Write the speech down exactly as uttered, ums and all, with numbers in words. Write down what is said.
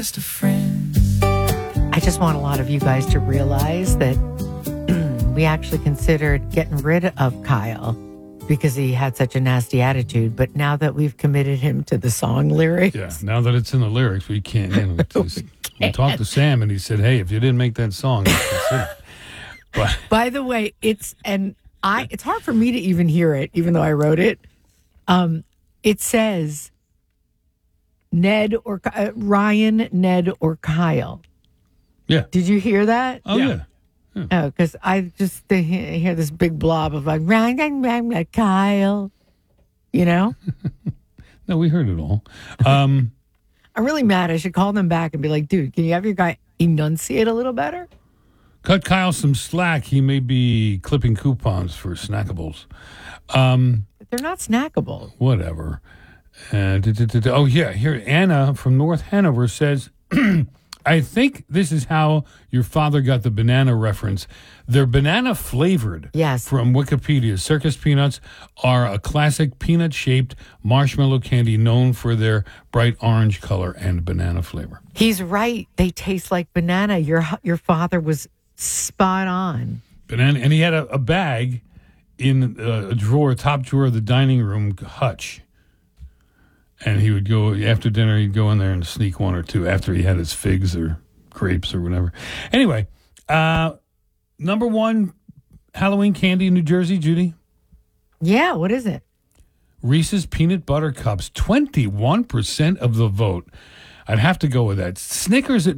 Just a friend. I just want a lot of you guys to realize that we actually considered getting rid of Kyle because he had such a nasty attitude. But now that we've committed him to the song lyrics. Yeah, now that it's in the lyrics, we can't. You know, we, just, we talked to Sam and he said, hey, if you didn't make that song, you consider it. But by the way, it's and I it's hard for me to even hear it, even though I wrote it. Um, it says Ned or uh, Ryan, Ned or Kyle. Yeah. Did you hear that? Oh, yeah. yeah. Oh, because I just uh, hear this big blob of like, Ryan, Ryan, Kyle. You know? No, we heard it all. Um, I'm really mad. I should call them back and be like, dude, can you have your guy enunciate a little better? Cut Kyle some slack. He may be clipping coupons for snackables. Um, They're not snackable. Whatever. Uh, da, da, da, da. Oh, yeah. Here, Anna from North Hanover says, I think this is how your father got the banana reference. They're banana flavored. Yes. From Wikipedia. Circus peanuts are a classic peanut-shaped marshmallow candy known for their bright orange color and banana flavor. He's right. They taste like banana. Your your father was spot on. Banana, and he had a, a bag in a, a drawer, top drawer of the dining room hutch. And he would go, after dinner, he'd go in there and sneak one or two after he had his figs or grapes or whatever. Anyway, uh, number one Halloween candy in New Jersey, Judy? Yeah, what is it? Reese's Peanut Butter Cups, twenty-one percent of the vote. I'd have to go with that. Snickers at